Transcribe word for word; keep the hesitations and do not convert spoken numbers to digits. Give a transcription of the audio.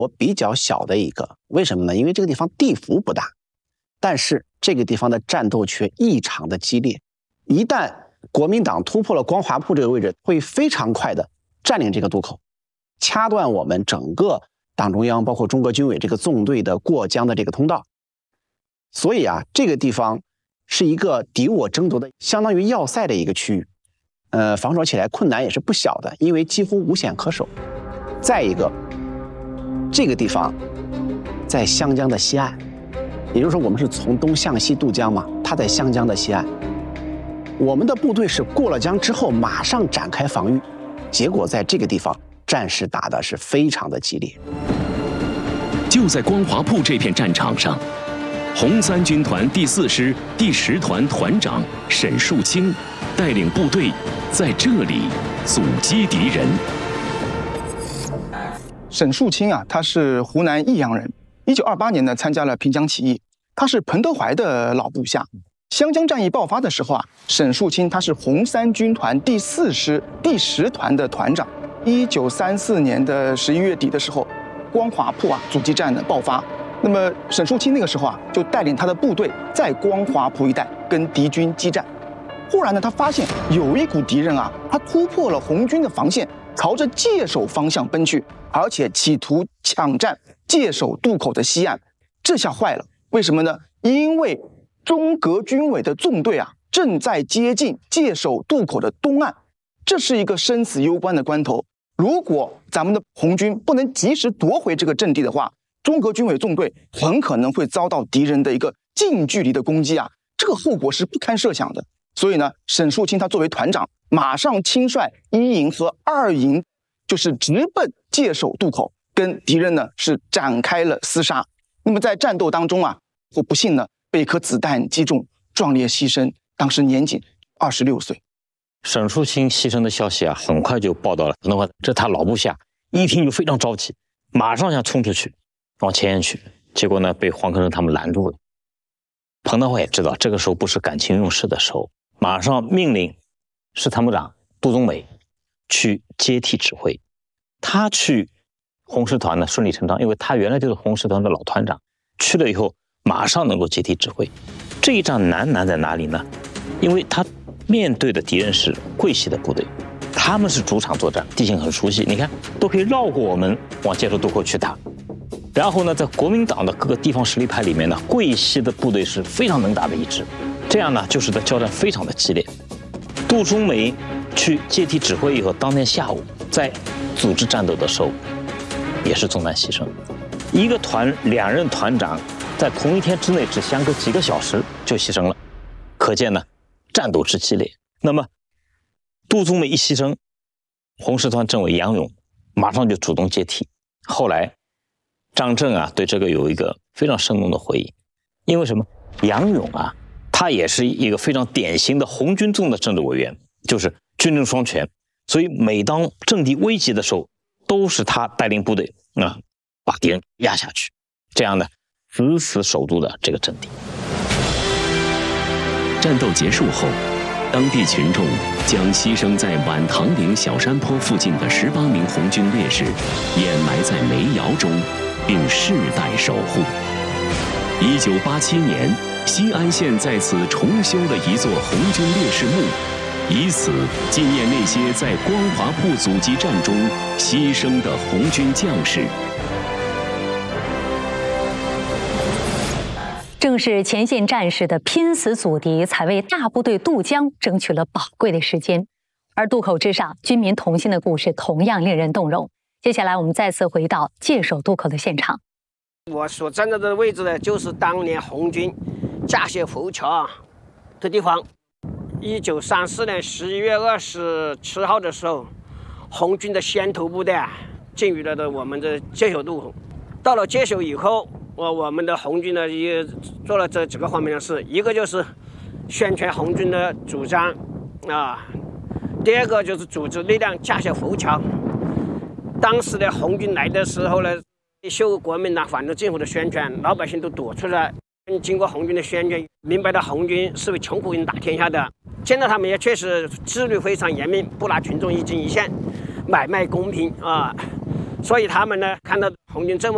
我比较小的一个，为什么呢？因为这个地方地幅不大，但是这个地方的战斗却异常的激烈。一旦国民党突破了光华铺这个位置，会非常快的占领这个渡口，掐断我们整个党中央包括中国军委这个纵队的过江的这个通道。所以啊，这个地方是一个敌我争夺的相当于要塞的一个区域，呃，防守起来困难也是不小的，因为几乎无险可守。再一个，这个地方在湘江的西岸，也就是说我们是从东向西渡江嘛，它在湘江的西岸。我们的部队是过了江之后马上展开防御，结果在这个地方战事打的是非常的激烈。 就在光华铺这片战场上，红三军团第四师第十团团长沈树清带领部队在这里阻击敌人。 沈树清啊，他是湖南益阳人，一九二八年呢参加了平江起义，他是彭德怀的老部下。湘江战役爆发的时候啊，沈树清他是红三军团第四师第十团的团长。一九三四年的十一月底的时候，光华铺啊阻击战的爆发，那么沈树清那个时候啊就带领他的部队在光华铺一带跟敌军激战。忽然呢，他发现有一股敌人啊，他突破了红军的防线，朝着界首方向奔去，而且企图抢占界首渡口的西岸。这下坏了，为什么呢？因为中革军委的纵队啊，正在接近界首渡口的东岸，这是一个生死攸关的关头。如果咱们的红军不能及时夺回这个阵地的话，中革军委纵队很可能会遭到敌人的一个近距离的攻击啊，这个后果是不堪设想的。所以呢，沈树清他作为团长，马上亲率一营和二营，就是直奔界首渡口，跟敌人呢是展开了厮杀。那么在战斗当中啊，我不幸呢被一颗子弹击中，壮烈牺牲，当时年仅二十六岁。 沈树清牺牲的消息啊，很快就报道了。那么这他老部下一听就非常着急，马上想冲出去，往前沿去。结果呢，被黄克诚他们拦住了。彭德怀也知道这个时候不是感情用事的时候，马上命令师参谋长杜宗美去接替指挥。他去红十团呢顺理成章，因为他原来就是红十团的老团长，去了以后马上能够接替指挥。这一仗难难在哪里呢？因为他面对的敌人是桂系的部队，他们是主场作战，地形很熟悉，你看都可以绕过我们往界首渡口去打。然后呢，在国民党的各个地方实力派里面呢，桂系的部队是非常能打的一支，这样呢，就使得交战非常的激烈。杜宗美去接替指挥以后，当天下午在组织战斗的时候，也是中弹牺牲。一个团两任团长在同一天之内只相隔几个小时就牺牲了，可见呢，战斗之激烈。那么，杜宗美一牺牲，红十团政委杨勇马上就主动接替。后来，张震啊对这个有一个非常生动的回忆，因为什么？杨勇啊，他也是一个非常典型的红军中的政治委员，就是军政双全，所以每当阵地危急的时候，都是他带领部队啊，把敌人压下去，这样呢，死死守住了这个阵地。 战斗结束后，当地群众将牺牲在晚唐岭小山坡附近的十八名红军烈士掩埋在煤窑中，并世代守护。一九八七年，西安县在此重修了一座红军烈士墓，以此纪念那些在光华铺阻击战中牺牲的红军将士。 正是前线战士的拼死阻敌，才为大部队渡江争取了宝贵的时间。而渡口之上，军民同心的故事同样令人动容。接下来，我们再次回到界首渡口的现场。 我所站在的位置呢，就是当年红军架设浮桥的地方。一九三四年十一月二十七号的时候，红军的先头部队啊进入了的我们的界首渡口。到了界首以后，我我们的红军呢也做了这几个方面的事，一个就是宣传红军的主张啊，第二个就是组织力量架设浮桥。当时的红军来的时候呢，受国民党反动政府的宣传，老百姓都躲出来。经过红军的宣传，明白了红军是为穷苦人打天下的。现在他们也确实纪律非常严明，不拿群众一针一线，买卖公平啊。所以他们呢看到红军这么